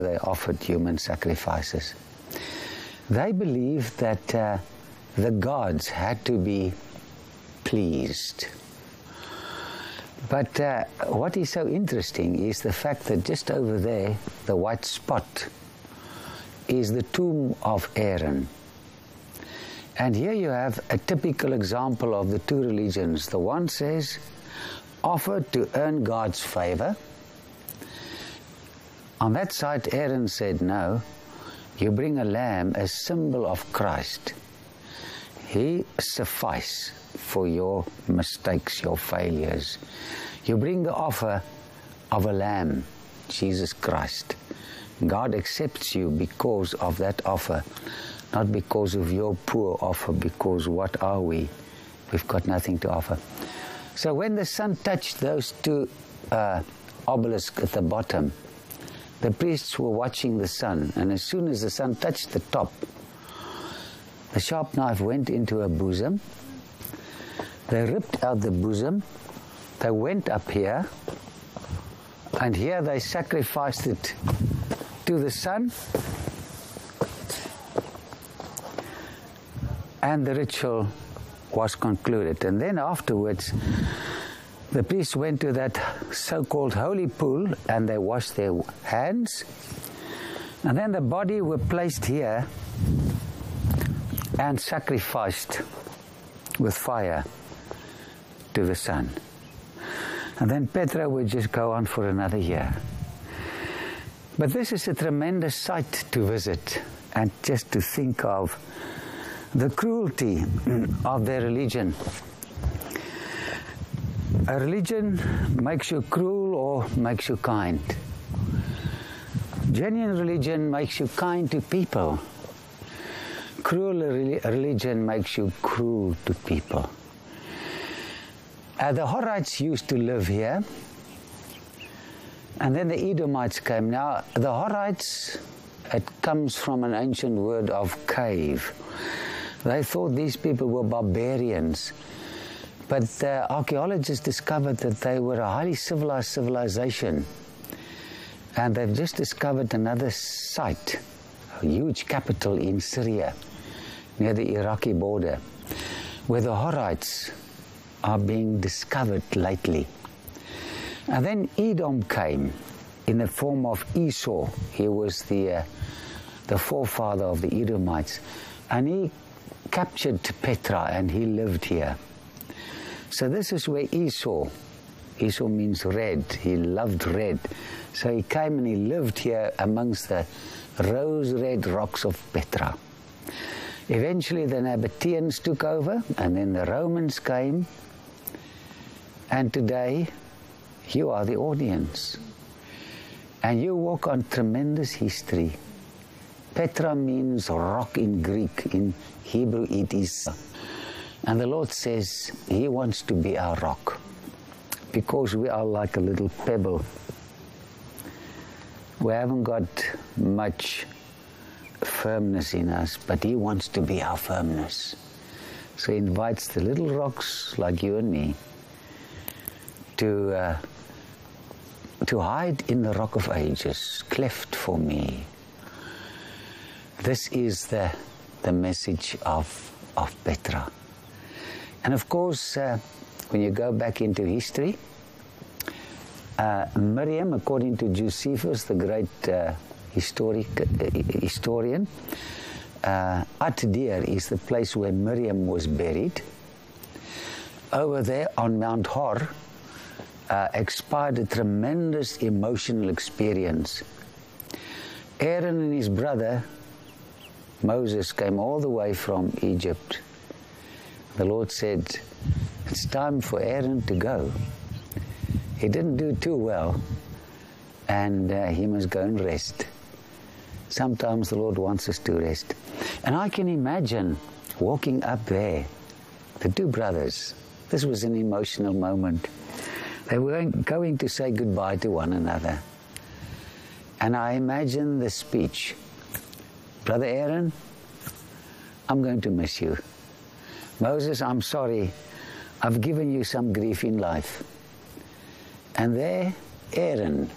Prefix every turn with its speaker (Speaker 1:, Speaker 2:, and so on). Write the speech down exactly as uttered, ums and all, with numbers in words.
Speaker 1: They offered human sacrifices. They believed that uh, the gods had to be pleased. But uh, what is so interesting is the fact that just over there, the white spot, is the tomb of Aaron. And here you have a typical example of the two religions. The one says, offer to earn God's favor. On that side, Aaron said, no, you bring a lamb, a symbol of Christ. He suffices for your mistakes, your failures. You bring the offer of a lamb, Jesus Christ. God accepts you because of that offer, not because of your poor offer, because what are we? We've got nothing to offer. So when the sun touched those two uh, obelisks at the bottom, the priests were watching the sun, and as soon as the sun touched the top, the sharp knife went into a bosom. They ripped out the bosom. They went up here, and here they sacrificed it to the sun, and the ritual was concluded. And then afterwards, the priests went to that so-called holy pool, and they washed their hands, and then the body were placed here and sacrificed with fire to the sun. And then Petra would just go on for another year. But this is a tremendous sight to visit, and just to think of the cruelty of their religion. A religion makes you cruel or makes you kind. Genuine religion makes you kind to people. Cruel religion makes you cruel to people. Uh, the Horites used to live here, and then the Edomites came. Now, the Horites, it comes from an ancient word of cave. They thought these people were barbarians, but the archaeologists discovered that they were a highly civilized civilization, and they've just discovered another site, a huge capital in Syria, near the Iraqi border, where the Horites are being discovered lately. And then Edom came in the form of Esau. He was the, uh, the forefather of the Edomites. And he captured Petra, and he lived here. So this is where Esau, Esau means red, he loved red. So he came and he lived here amongst the rose-red rocks of Petra. Eventually the Nabateans took over, and then the Romans came. And today, you are the audience. And you walk on tremendous history. Petra means rock in Greek. In Hebrew, it is. And the Lord says He wants to be our rock, because we are like a little pebble. We haven't got much firmness in us, but He wants to be our firmness. So He invites the little rocks like you and me to uh, to hide in the rock of ages, cleft for me. This is the the message of of Petra. And of course, uh, when you go back into history, uh, Miriam, according to Josephus, the great uh, historic uh, historian, uh, At-Dir is the place where Miriam was buried. Over there on Mount Hor, Uh, expired a tremendous emotional experience. Aaron and his brother Moses came all the way from Egypt. The Lord said, it's time for Aaron to go. He didn't do too well, and uh, he must go and rest. Sometimes the Lord wants us to rest. And I can imagine walking up there, the two brothers. This was an emotional moment. They were going to say goodbye to one another. And I imagine the speech. Brother Aaron, I'm going to miss you. Moses, I'm sorry. I've given you some grief in life. And there, Aaron